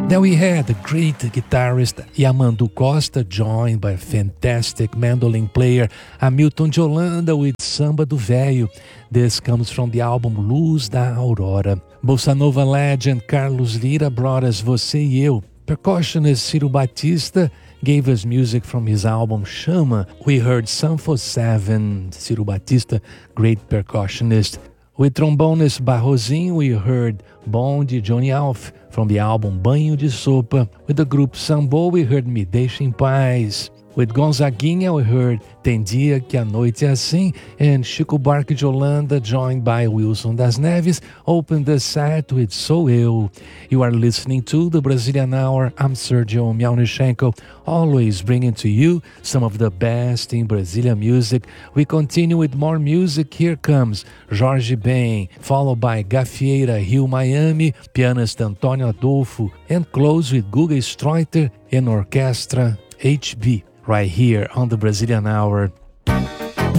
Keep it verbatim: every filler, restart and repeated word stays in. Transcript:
Then we had the great guitarist Yamandu Costa, joined by a fantastic mandolin player Hamilton de Holanda with Samba do Véio. This comes from the album Luz da Aurora. Bossa Nova legend Carlos Lira brought us Você e Eu. Percussionist Ciro Batista gave us music from his album Chama. We heard Sanfo seven, Ciro Batista, great percussionist. With trombonist Barrozinho, we heard Bom de Johnny Alf from the album Banho de Sopa. With the group Sambo, we heard Me Deixa em Paz. With Gonzaguinha, we heard Tem Dia Que a Noite é Assim, and Chico Buarque de Holanda, joined by Wilson das Neves, opened the set with Sou Eu. You are listening to the Brazilian Hour. I'm Sergio Mialnichenko, always bringing to you some of the best in Brazilian music. We continue with more music. Here comes Jorge Ben, followed by Gafieira Rio Miami, pianist Antônio Adolfo, and close with Guga Streuter and Orchestra H B. Right here on the Brazilian Hour.